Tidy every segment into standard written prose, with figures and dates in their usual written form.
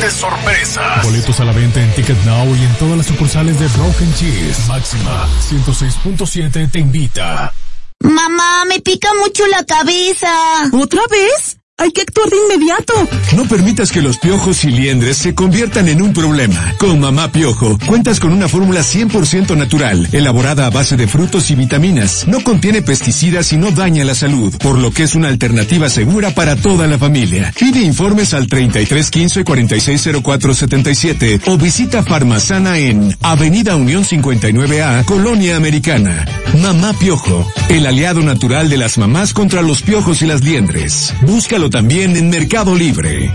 de sorpresa. Boletos a la venta en Ticket Now y en todas las sucursales de Broken Cheese. Máxima 106.7 te invita. Mamá, me pica mucho la cabeza. ¿Otra vez? Hay que actuar de inmediato. No permitas que los piojos y liendres se conviertan en un problema. Con Mamá Piojo, cuentas con una fórmula 100% natural, elaborada a base de frutos y vitaminas. No contiene pesticidas y no daña la salud, por lo que es una alternativa segura para toda la familia. Pide informes al 3315-460477 o visita Farmasana en Avenida Unión 59A, Colonia Americana. Mamá Piojo, el aliado natural de las mamás contra los piojos y las liendres. Búscalo también en Mercado Libre.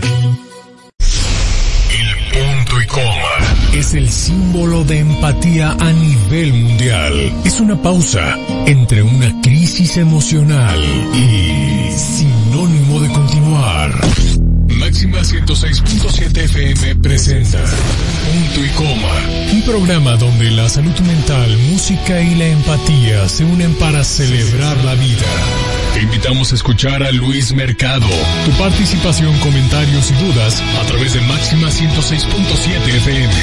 El punto y coma es el símbolo de empatía a nivel mundial. Es una pausa entre una crisis emocional y sinónimo de continuar. Máxima 106.7 FM presenta Punto y Coma, un programa donde la salud mental, música y la empatía se unen para celebrar la vida. Te invitamos a escuchar a Luis Mercado. Tu participación, comentarios y dudas a través de Máxima 106.7 FM.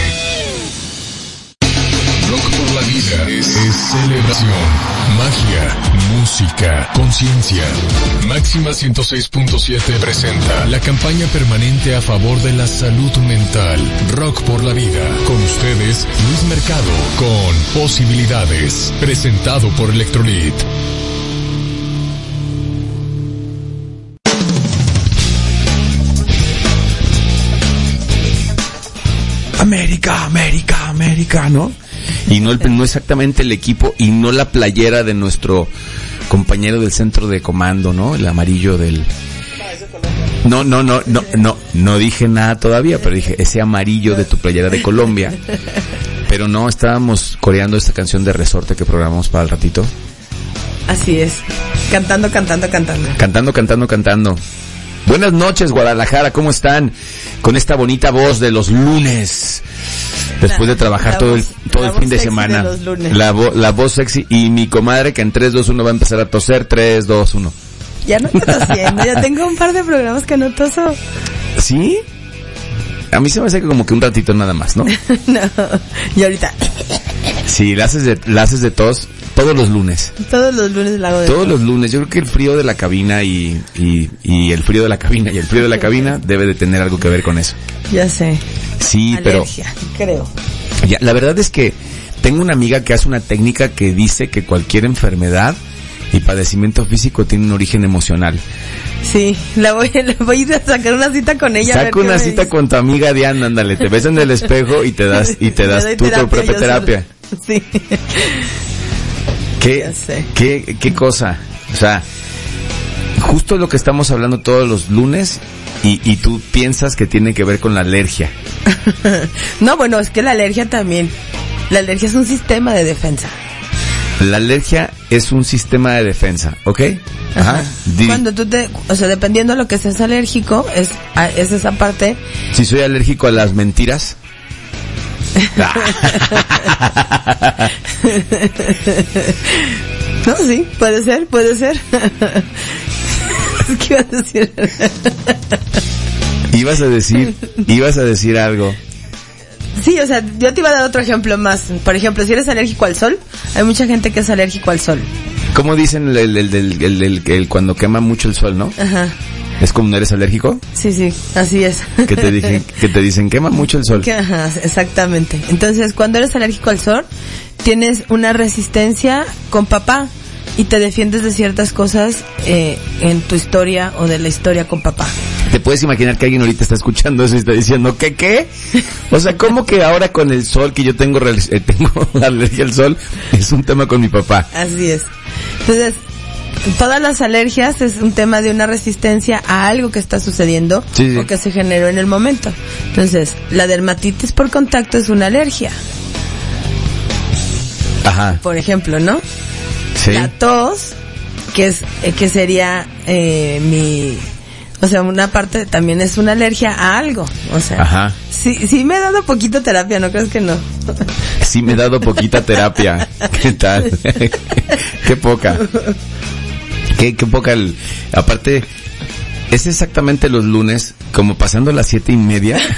Rock por la vida es celebración, magia, música, conciencia. Máxima 106.7 presenta la campaña permanente a favor de la salud mental. Rock por la vida. Con ustedes, Luis Mercado, con Posibilidades. Presentado por Electrolit. América, América, América, ¿no? Y no exactamente el equipo y no la playera de nuestro compañero del centro de comando, ¿no? El amarillo del... No dije nada todavía, pero dije ese amarillo de tu playera de Colombia. Pero no, estábamos coreando esta canción de Resorte que programamos para el ratito. Así es. Cantando. Cantando. Buenas noches, Guadalajara, ¿cómo están? Con esta bonita voz de los lunes. Después de trabajar todo el fin de semana. La voz sexy y mi comadre que en 3, 2, 1 va a empezar a toser. 3, 2, 1. Ya no estoy tosiendo, ya tengo un par de programas que no toso. ¿Sí? A mí se me hace como que un ratito nada más, ¿no? No, y ahorita... Sí, la haces de tos todos los lunes. Todos los lunes la hago de todos los lunes. Yo creo que el frío de la cabina y el frío de la cabina y el frío de la cabina debe de tener algo que ver con eso. Ya sé. Sí, alergia, creo. Ya, la verdad es que tengo una amiga que hace una técnica que dice que cualquier enfermedad y padecimiento físico tiene un origen emocional. Sí, voy a ir a sacar una cita con ella. Saca una cita con tu amiga Diana, ándale, te ves en el espejo y te das tu propia terapia. Sí. ¿Qué cosa? O sea, justo lo que estamos hablando todos los lunes y tú piensas que tiene que ver con la alergia. No, bueno, es que la alergia es un sistema de defensa. La alergia es un sistema de defensa, ¿ok? Ajá. Cuando dependiendo de lo que seas alérgico, es esa parte. Si soy alérgico a las mentiras. No, sí, puede ser. ¿Qué ibas a decir? Ibas a decir algo. Sí, o sea, yo te iba a dar otro ejemplo más. Por ejemplo, si eres alérgico al sol, hay mucha gente que es alérgico al sol. ¿Cómo dicen el cuando quema mucho el sol, no? Ajá. ¿Es como no eres alérgico? Sí, así es. Que te dicen quema mucho el sol. Ajá, exactamente. Entonces, cuando eres alérgico al sol, tienes una resistencia con papá y te defiendes de ciertas cosas en tu historia o de la historia con papá. ¿Te puedes imaginar que alguien ahorita está escuchando eso y está diciendo ¿qué? O sea, ¿cómo que ahora con el sol, que yo tengo alergia al sol, es un tema con mi papá? Así es. Entonces, todas las alergias es un tema de una resistencia a algo que está sucediendo o que se generó en el momento. Entonces, la dermatitis por contacto es una alergia. Ajá. Por ejemplo, ¿no? Sí. La tos, que sería una parte también es una alergia a algo. O sea, ajá. Sí me he dado poquito terapia, ¿no crees que no? Sí me he dado poquita terapia. ¿Qué tal? Qué poca. Qué poca. Aparte, es exactamente los lunes, como pasando las 7:30.